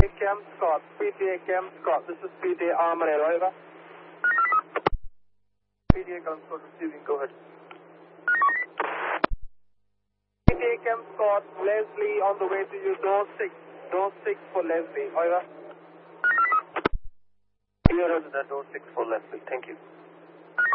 Cam Scott, PTA Cam Scott, this is PTA Armadale, over. PTA Cam Scott receiving, go ahead. PTA Cam Scott, Leslie on the way to you, door 6 for Leslie, over. You're at door 6 for Leslie, thank you.